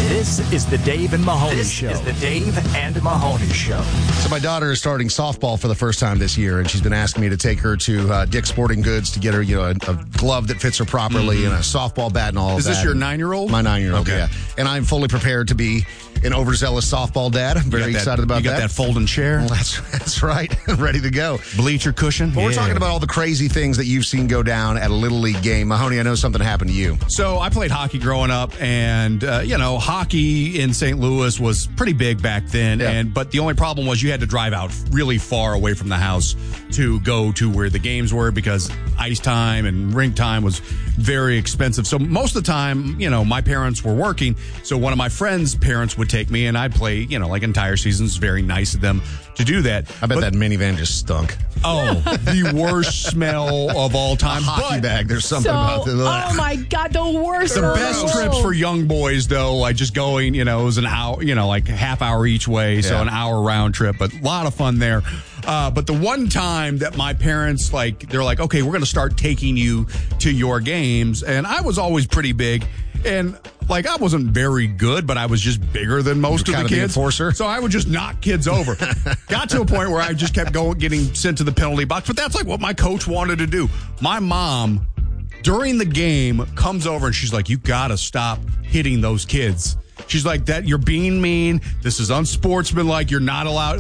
This is the Dave and Mahoney Show. This is the Dave and Mahoney Show. So my daughter is starting softball for the first time this year, and she's been asking me to take her to Dick's Sporting Goods to get her, a glove that fits her properly and a softball bat and all of that. Is this your 9-year-old? My 9-year-old, Okay. yeah. And I'm fully prepared to be an overzealous softball dad. I'm very excited about that. You got that folding chair? Well, that's right. Ready to go. Bleacher cushion? But we're talking about all the crazy things that you've seen go down at a Little League game. Mahoney, I know something happened to you. So I played hockey growing up, and, hockey in St. Louis was pretty big back then. Yeah. But the only problem was you had to drive out really far away from the house to go to where the games were because ice time and rink time was very expensive. So most of the time, my parents were working. So one of my friends' parents would take me, and I'd play, like entire seasons. Very nice of them to do that. I bet that minivan just stunk. Oh, the worst smell of all time. Hockey bag. There's something about this. Oh my God, the worst. The best trips for young boys, though, like just going, it was an hour, like half hour each way, so an hour round trip, but a lot of fun there. But the one time that my parents, they're like, okay, we're going to start taking you to your games, and I was always pretty big, and I wasn't very good, but I was just bigger than most of the kids. The enforcer. So I would just knock kids over. Got to a point where I just kept getting sent to the penalty box, but that's what my coach wanted to do. My mom, during the game, comes over and she's like, you got to stop hitting those kids. She's like, that you're being mean. This is unsportsmanlike. You're not allowed,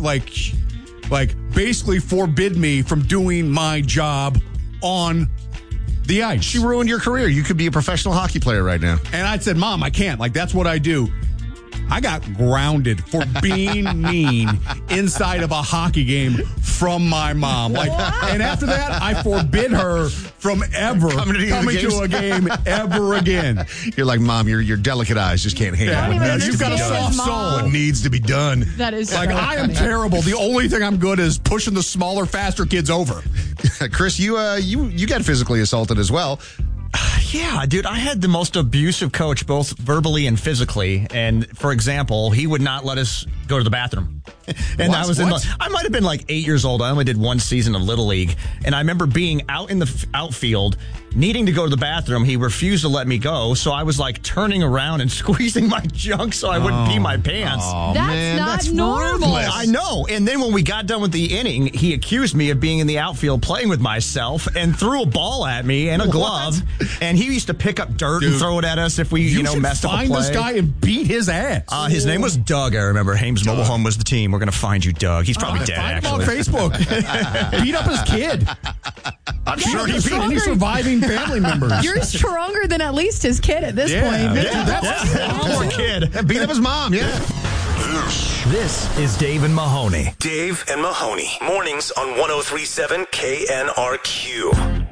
basically forbid me from doing my job on the ice. She ruined your career. You could be a professional hockey player right now. And I said, Mom, I can't. That's what I do. I got grounded for being mean inside of a hockey game from my mom. And after that, I forbid her from ever coming to a game ever again. You're like, Mom, your delicate eyes just can't handle it. You've got a soft soul. What needs to be done. That is I am terrible. The only thing I'm good is pushing the smaller, faster kids over. Chris, you got physically assaulted as well. Yeah, dude, I had the most abusive coach, both verbally and physically. And for example, he would not let us go to the bathroom. And I might have been 8 years old. I only did one season of Little League. And I remember being out in the outfield, needing to go to the bathroom. He refused to let me go. So I was turning around and squeezing my junk so I wouldn't pee my pants. Oh, that's not normal. I know. And then when we got done with the inning, he accused me of being in the outfield playing with myself and threw a ball at me and a glove. And he used to pick up dirt and throw it at us if we, messed up a play. Find this guy and beat his ass. His name was Doug, I remember. Hames Mobile Home was the team. We're going to find you, Doug. He's probably dead, find actually. him on Facebook. Beat up his kid. I'm sure he beat any surviving family members. You're stronger than at least his kid at this point. That's poor kid. Beat up his mom, yeah. This is Dave and Mahoney. Dave and Mahoney. Mornings on 103.7 KNRQ.